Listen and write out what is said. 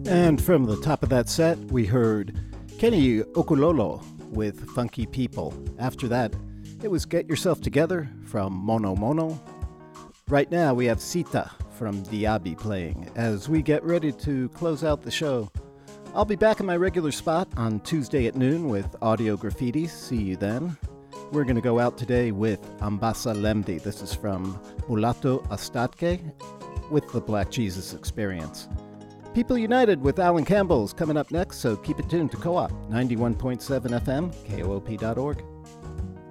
And from the top of that set, we heard Kenny Okulolo with Funky People. After that, it was Get Yourself Together from Mono Mono. Right now, we have Sita from Diaby playing. As we get ready to close out the show, I'll be back in my regular spot on Tuesday at noon with Audio Graffiti. See you then. We're going to go out today with Ambassa Lemdi. This is from Mulato Astatke with the Black Jesus Experience. People United with Alan Campbell's coming up next, so keep it tuned to Co-op 91.7 FM, KOOP.org.